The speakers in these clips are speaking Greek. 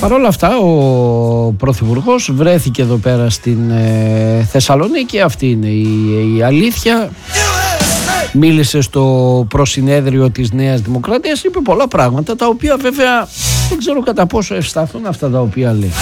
Παρ' όλα αυτά ο Πρωθυπουργός βρέθηκε εδώ πέρα στην Θεσσαλονίκη. Αυτή είναι η αλήθεια. Μίλησε στο προσυνέδριο της Νέας Δημοκρατίας, είπε πολλά πράγματα, τα οποία βέβαια δεν ξέρω κατά πόσο ευσταθούν αυτά τα οποία λέει.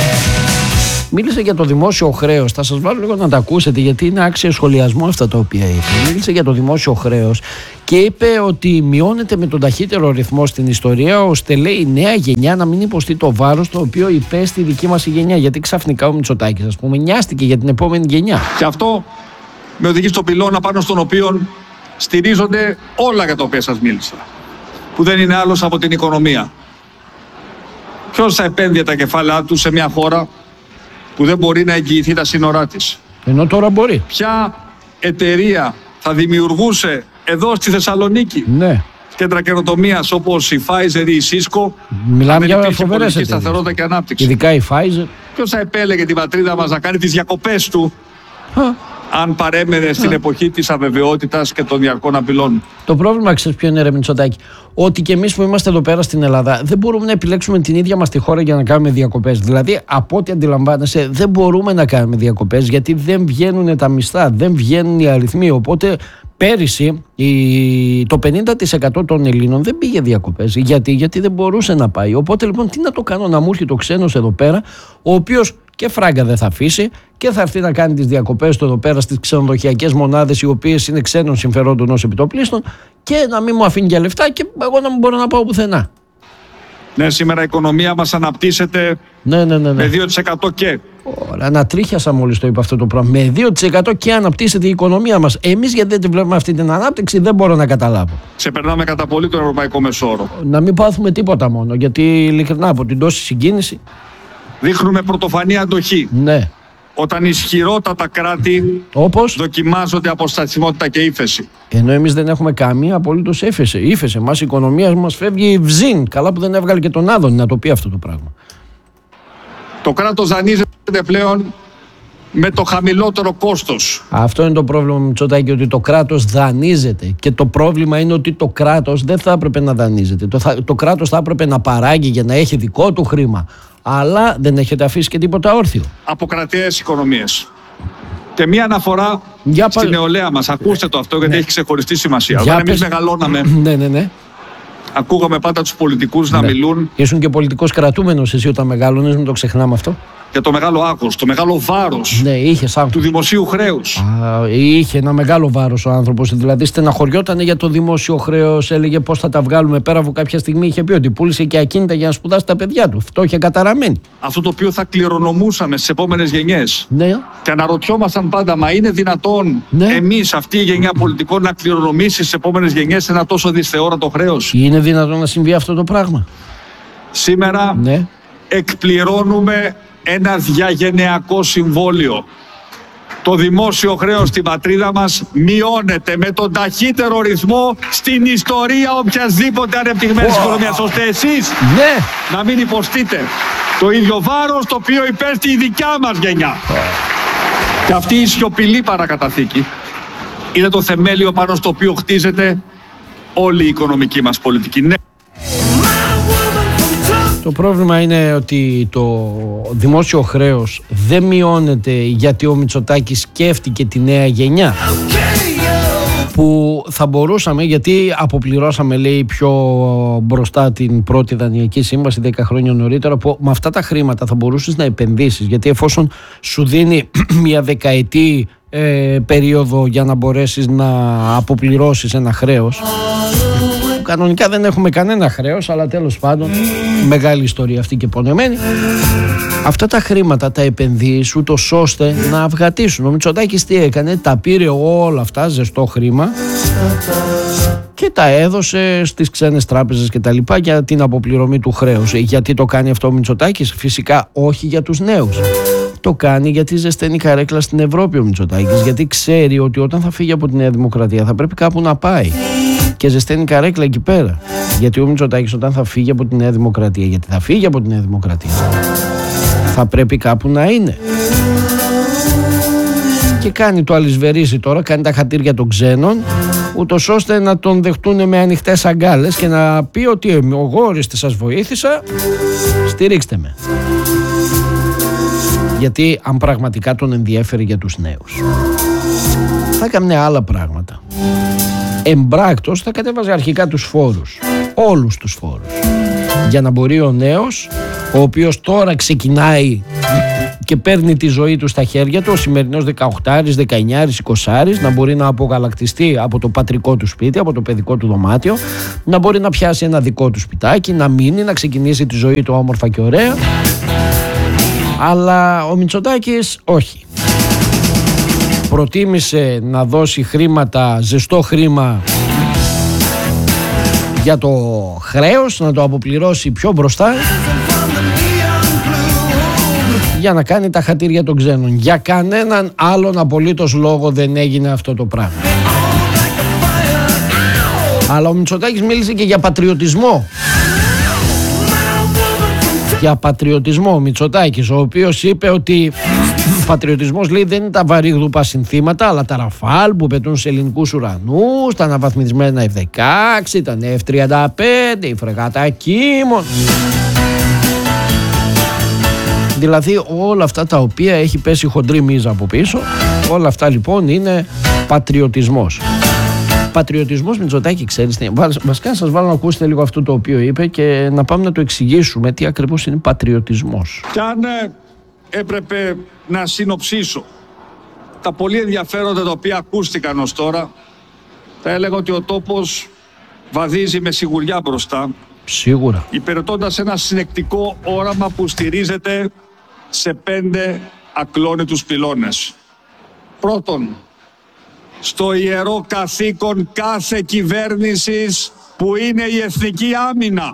Μίλησε για το δημόσιο χρέος. Θα σας βάλω λίγο να τα ακούσετε, γιατί είναι άξιο σχολιασμό αυτά τα οποία είπε. Μίλησε για το δημόσιο χρέος και είπε ότι μειώνεται με τον ταχύτερο ρυθμό στην ιστορία, ώστε λέει η νέα γενιά να μην υποστεί το βάρος το οποίο υπέστη η δική μας η γενιά. Γιατί ξαφνικά ο Μητσοτάκης, ας πούμε, νοιάστηκε για την επόμενη γενιά. Και αυτό με οδηγεί στον πυλώνα πάνω στον οποίο στηρίζονται όλα για τα οποία σας μίλησα, που δεν είναι άλλος από την οικονομία. Ποιος θα επένδυε τα κεφάλαια του σε μια χώρα που δεν μπορεί να εγγυηθεί τα σύνορά της? Ενώ τώρα μπορεί. Ποια εταιρεία θα δημιουργούσε εδώ στη Θεσσαλονίκη κέντρα καινοτομίας όπως η Pfizer ή η Cisco? Μιλάμε για φοβερές εταιρείες. Σταθερότητα και ανάπτυξη. Ειδικά η Pfizer. Ποιος θα επέλεγε την πατρίδα μας να κάνει τις διακοπές του αν παρέμενε στην εποχή της αβεβαιότητας και των διαρκών απειλών? Το πρόβλημα, ξέρεις ποιο είναι, ρε Μητσοτάκη? Ότι και εμείς που είμαστε εδώ πέρα στην Ελλάδα δεν μπορούμε να επιλέξουμε την ίδια μας τη χώρα για να κάνουμε διακοπές. Δηλαδή, από ό,τι αντιλαμβάνεσαι, δεν μπορούμε να κάνουμε διακοπές, γιατί δεν βγαίνουν τα μισθά, δεν βγαίνουν οι αριθμοί. Οπότε πέρυσι το 50% των Ελλήνων δεν πήγε διακοπές. Γιατί δεν μπορούσε να πάει. Οπότε λοιπόν, τι να το κάνω, να μου έρχεται ο ξένος εδώ πέρα, ο οποίος και φράγκα δεν θα αφήσει και θα έρθει να κάνει τις διακοπές του εδώ πέρα στις ξενοδοχειακές μονάδες, οι οποίες είναι ξένων συμφερόντων ως επιτοπλίστων, και να μην μου αφήνει για λεφτά και εγώ να μην μπορώ να πάω πουθενά. Ναι, σήμερα η οικονομία μας αναπτύσσεται με 2% και. Ωραία, ανατρίχιασα μόλις το είπα αυτό το πράγμα. Με 2% και αναπτύσσεται η οικονομία μας. Εμείς γιατί δεν τη βλέπουμε αυτή την ανάπτυξη, δεν μπορώ να καταλάβω. Ξεπερνάμε κατά πολύ τον ευρωπαϊκό μεσόρο. Να μην πάθουμε τίποτα μόνο, γιατί ειλικρινά από την τόση συγκίνηση. Δείχνουμε πρωτοφανή αντοχή. Ναι. Όταν ισχυρότατα κράτη δοκιμάζονται από στασιμότητα και ύφεση. Ενώ εμείς δεν έχουμε καμία απολύτως ύφεση. Εμάς η οικονομία μας φεύγει βζίν. Καλά που δεν έβγαλε και τον Άδωνη να το πει αυτό το πράγμα. Το κράτος δανείζεται πλέον με το χαμηλότερο κόστος. Αυτό είναι το πρόβλημα με Μητσοτάκη, ότι το κράτος δανείζεται. Και το πρόβλημα είναι ότι το κράτος δεν θα έπρεπε να δανείζεται. Το κράτος θα έπρεπε να παράγει για να έχει δικό του χρήμα. Αλλά δεν έχετε αφήσει και τίποτα όρθιο. Από κρατιές οικονομίες. Και μία αναφορά στην νεολαία μας. Ακούστε το αυτό, γιατί έχει ξεχωριστή σημασία. Όταν εμείς μεγαλώναμε, ακούγαμε πάντα τους πολιτικούς να μιλούν. Ήσουν και πολιτικός κρατούμενος εσύ όταν μεγάλωνες, μην το ξεχνάμε αυτό. Για το μεγάλο άγχος, το μεγάλο βάρος του δημοσίου χρέους. Είχε ένα μεγάλο βάρος ο άνθρωπος, δηλαδή στεναχωριότανε για το δημόσιο χρέος, έλεγε πώς θα τα βγάλουμε πέρα. Από κάποια στιγμή είχε πει ότι πούλησε και ακίνητα για να σπουδάσει τα παιδιά του. Αυτό είχε καταραμένη. Αυτό το οποίο θα κληρονομούσαμε στις επόμενες γενιές. Ναι. Και αναρωτιόμασταν πάντα, μα είναι δυνατόν εμείς, αυτή η γενιά πολιτικών, να κληρονομήσει στις επόμενες γενιές ένα τόσο δυσθεόρατο χρέος? Είναι δυνατόν να συμβεί αυτό το πράγμα? Σήμερα εκπληρώνουμε ένα διαγενειακό συμβόλαιο. Το δημόσιο χρέος στην πατρίδα μας μειώνεται με τον ταχύτερο ρυθμό στην ιστορία οποιασδήποτε ανεπτυγμένης οικονομίας, ώστε εσείς να μην υποστείτε το ίδιο βάρος το οποίο υπέστη η δικιά μας γενιά. Και αυτή η σιωπηλή παρακαταθήκη είναι το θεμέλιο πάνω στο οποίο χτίζεται όλη η οικονομική μας πολιτική. Το πρόβλημα είναι ότι το δημόσιο χρέος δεν μειώνεται γιατί ο Μητσοτάκης σκέφτηκε τη νέα γενιά, που θα μπορούσαμε, γιατί αποπληρώσαμε λέει πιο μπροστά την πρώτη δανειακή σύμβαση 10 χρόνια νωρίτερα, που με αυτά τα χρήματα θα μπορούσες να επενδύσεις, γιατί εφόσον σου δίνει μια δεκαετή περίοδο για να μπορέσεις να αποπληρώσεις ένα χρέος. Κανονικά δεν έχουμε κανένα χρέος, αλλά τέλος πάντων μεγάλη ιστορία αυτή και πονεμένη. Αυτά τα χρήματα τα επενδύεις ούτως ώστε να αυγατήσουν. Ο Μητσοτάκης τι έκανε? Τα πήρε όλα αυτά, ζεστό χρήμα, και τα έδωσε στις ξένες τράπεζες και τα λοιπά για την αποπληρωμή του χρέους. Γιατί το κάνει αυτό ο Μητσοτάκης? Φυσικά όχι για τους νέους. Το κάνει γιατί ζεσταίνει καρέκλα στην Ευρώπη ο Μητσοτάκης. Γιατί ξέρει ότι όταν θα φύγει από τη Νέα Δημοκρατία θα πρέπει κάπου να πάει. Και ζεσταίνει καρέκλα εκεί πέρα. Γιατί ο Μητσοτάκης όταν θα φύγει από τη Νέα Δημοκρατία, γιατί θα φύγει από τη Νέα Δημοκρατία, θα πρέπει κάπου να είναι. Και κάνει το αλυσβερίζει τώρα, κάνει τα χατήρια των ξένων ούτως ώστε να τον δεχτούν με ανοιχτές αγκάλες και να πει ότι εγώ ορίστε σας βοήθησα, στηρίξτε με. Γιατί αν πραγματικά τον ενδιέφερε για τους νέους, θα έκανε άλλα πράγματα. Εμπράκτος θα κατέβαζε αρχικά τους φόρους, όλους τους φόρους, για να μπορεί ο νέος, ο οποίος τώρα ξεκινάει και παίρνει τη ζωή του στα χέρια του, ο σημερινός 18άρης, 19άρης, 20άρης, να μπορεί να απογαλακτιστεί από το πατρικό του σπίτι, από το παιδικό του δωμάτιο, να μπορεί να πιάσει ένα δικό του σπιτάκι, να μείνει, να ξεκινήσει τη ζωή του όμορφα και ωραία. Αλλά ο Μητσοτάκης όχι. Προτίμησε να δώσει χρήματα, ζεστό χρήμα για το χρέος, να το αποπληρώσει πιο μπροστά, για να κάνει τα χατήρια των ξένων. Για κανέναν άλλον απολύτως λόγο δεν έγινε αυτό το πράγμα. Αλλά ο Μητσοτάκης μίλησε και για πατριωτισμό. Για πατριωτισμό ο Μητσοτάκης, ο οποίος είπε ότι πατριωτισμός, λέει, δεν είναι τα βαρύγδουπα συνθήματα, αλλά τα ραφάλ που πετούν σε ελληνικούς ουρανούς, τα αναβαθμισμένα F-16, τα F-35, η φρεγάτα Κίμων. Δηλαδή όλα αυτά τα οποία έχει πέσει χοντρή μίζα από πίσω, όλα αυτά λοιπόν είναι πατριωτισμός. Πατριωτισμός, Μητσοτάκη, ξέρεις, βασικά να σας βάλω να ακούσετε λίγο αυτό το οποίο είπε και να πάμε να το εξηγήσουμε τι ακριβώς είναι πατριωτισμός. Και αν έπρεπε να συνοψίσω τα πολύ ενδιαφέροντα τα οποία ακούστηκαν ως τώρα, θα έλεγα ότι ο τόπος βαδίζει με σιγουριά μπροστά. Σίγουρα. Υπηρετώντας ένα συνεκτικό όραμα που στηρίζεται σε 5 ακλόνητους πυλώνες. Πρώτον, στο ιερό καθήκον κάθε κυβέρνησης που είναι η εθνική άμυνα.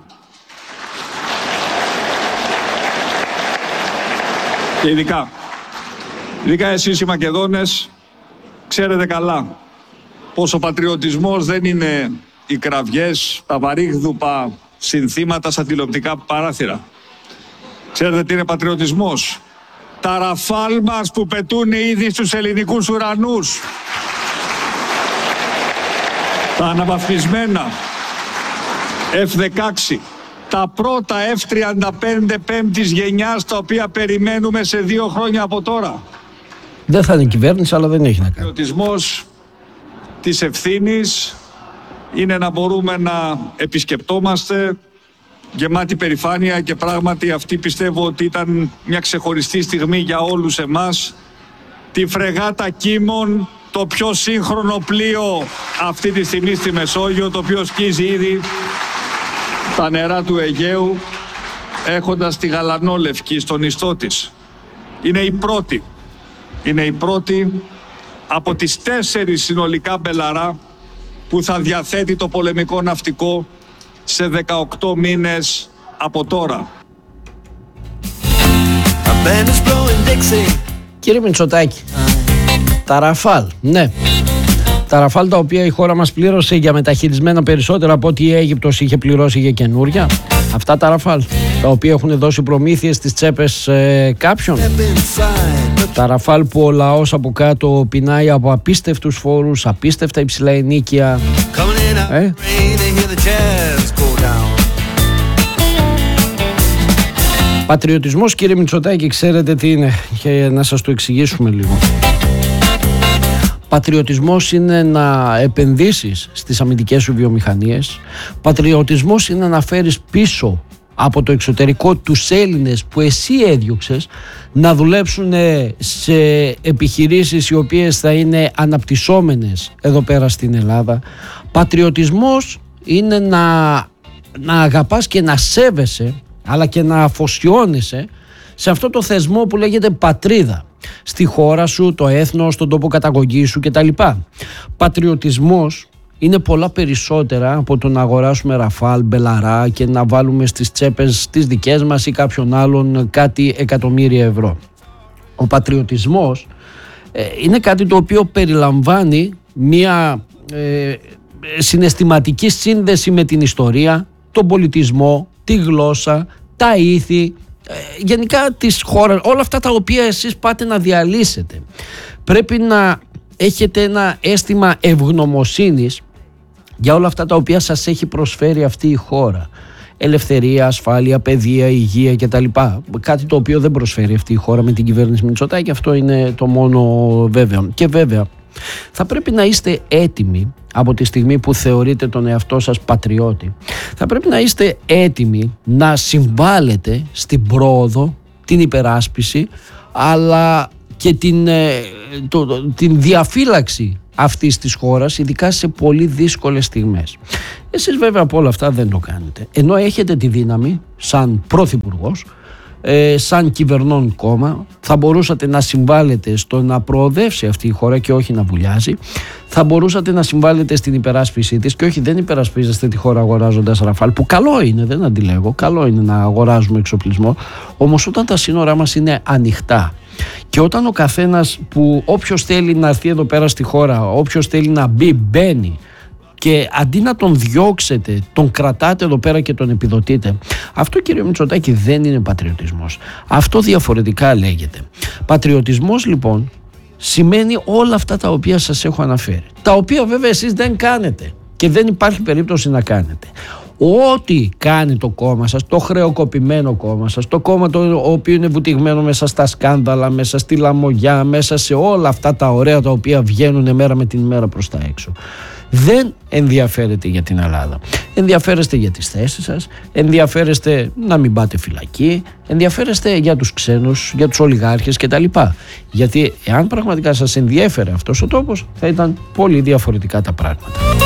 Και ειδικά εσείς οι Μακεδόνες ξέρετε καλά πως ο πατριωτισμός δεν είναι οι κραυγές, τα βαρύγδουπα συνθήματα στα τηλεοπτικά παράθυρα. Ξέρετε τι είναι πατριωτισμός? Τα ραφάλ μας που πετούν ήδη στους ελληνικούς ουρανούς. Τα αναβαθμισμένα F-16. Τα πρώτα F-35 πέμπτης γενιάς, τα οποία περιμένουμε σε 2 χρόνια από τώρα. Δεν θα είναι κυβέρνηση, αλλά δεν έχει να κάνει. Ο πατριωτισμός της ευθύνης είναι να μπορούμε να επισκεπτόμαστε γεμάτη περηφάνεια, και πράγματι αυτή πιστεύω ότι ήταν μια ξεχωριστή στιγμή για όλους εμάς, τη φρεγάτα Κίμων, το πιο σύγχρονο πλοίο αυτή τη στιγμή στη Μεσόγειο, το οποίο σκίζει ήδη τα νερά του Αιγαίου, έχοντας τη γαλανόλευκη στον ιστό της. Είναι η πρώτη από τις 4 συνολικά μπελαρά που θα διαθέτει το πολεμικό ναυτικό σε 18 μήνες από τώρα. Κύριε Μητσοτάκη, τα ραφάλ, ναι. Τα ραφάλ τα οποία η χώρα μας πλήρωσε για μεταχειρισμένα περισσότερα από ό,τι η Αίγυπτος είχε πληρώσει για καινούρια. Αυτά τα ραφάλ, τα οποία έχουν δώσει προμήθειες στις τσέπες κάποιων. Τα ραφάλ που ο λαός από κάτω πεινάει από απίστευτους φόρους, απίστευτα υψηλά ενοίκια. Πατριωτισμός, κύριε Μητσοτάκη, ξέρετε τι είναι? Και να σας το εξηγήσουμε λίγο. Πατριωτισμός είναι να επενδύσεις στις αμυντικές σου βιομηχανίες. Πατριωτισμός είναι να φέρεις πίσω από το εξωτερικό τους Έλληνες που εσύ έδιωξες να δουλέψουν σε επιχειρήσεις οι οποίες θα είναι αναπτυσσόμενες εδώ πέρα στην Ελλάδα. Πατριωτισμός είναι να αγαπάς και να σέβεσαι, αλλά και να αφοσιώνεσαι σε αυτό το θεσμό που λέγεται πατρίδα, στη χώρα σου, το έθνος, στον τόπο καταγωγής σου κτλ. Πατριωτισμός είναι πολλά περισσότερα από το να αγοράσουμε ραφάλ, μπελαρά και να βάλουμε στις τσέπες τις δικές μας ή κάποιον άλλον κάτι εκατομμύρια ευρώ. Ο πατριωτισμός είναι κάτι το οποίο περιλαμβάνει μια συναισθηματική σύνδεση με την ιστορία, τον πολιτισμό, τη γλώσσα, τα ήθη, γενικά της χώρας, όλα αυτά τα οποία εσείς πάτε να διαλύσετε. Πρέπει να έχετε ένα αίσθημα ευγνωμοσύνης για όλα αυτά τα οποία σας έχει προσφέρει αυτή η χώρα. Ελευθερία, ασφάλεια, παιδεία, υγεία κτλ. Κάτι το οποίο δεν προσφέρει αυτή η χώρα με την κυβέρνηση Μητσοτάκη, αυτό είναι το μόνο βέβαιο. Και βέβαια θα πρέπει να είστε έτοιμοι από τη στιγμή που θεωρείτε τον εαυτό σας πατριώτη. Θα πρέπει να είστε έτοιμοι να συμβάλλετε στην πρόοδο, την υπεράσπιση, αλλά και την διαφύλαξη αυτής της χώρας, ειδικά σε πολύ δύσκολες στιγμές. Εσείς βέβαια από όλα αυτά δεν το κάνετε. Ενώ έχετε τη δύναμη σαν πρωθυπουργός, σαν κυβερνών κόμμα, θα μπορούσατε να συμβάλλετε στο να προοδεύσει αυτή η χώρα και όχι να βουλιάζει. Θα μπορούσατε να συμβάλλετε στην υπεράσπιση της και όχι, δεν υπερασπίζεστε τη χώρα αγοράζοντας ραφάλ, που καλό είναι, δεν αντιλέγω, καλό είναι να αγοράζουμε εξοπλισμό, όμως όταν τα σύνορά μας είναι ανοιχτά και όταν ο καθένας, που όποιος θέλει να έρθει εδώ πέρα στη χώρα, όποιος θέλει να μπει, μπαίνει, και αντί να τον διώξετε, τον κρατάτε εδώ πέρα και τον επιδοτείτε, αυτό, κύριε Μητσοτάκη, δεν είναι πατριωτισμός. Αυτό διαφορετικά λέγεται. Πατριωτισμός λοιπόν σημαίνει όλα αυτά τα οποία σας έχω αναφέρει, τα οποία βέβαια εσείς δεν κάνετε και δεν υπάρχει περίπτωση να κάνετε. Ό,τι κάνει το κόμμα σας, το χρεοκοπημένο κόμμα σας, το κόμμα το οποίο είναι βουτυγμένο μέσα στα σκάνδαλα, μέσα στη λαμογιά, μέσα σε όλα αυτά τα ωραία τα οποία βγαίνουν μέρα με την ημέρα προς τα έξω, δεν ενδιαφέρεται για την Ελλάδα. Ενδιαφέρεστε για τις θέσεις σας, ενδιαφέρεστε να μην πάτε φυλακή, ενδιαφέρεστε για τους ξένους, για τους ολιγάρχες κτλ. Γιατί εάν πραγματικά σας ενδιέφερε αυτός ο τόπος, θα ήταν πολύ διαφορετικά τα πράγματα.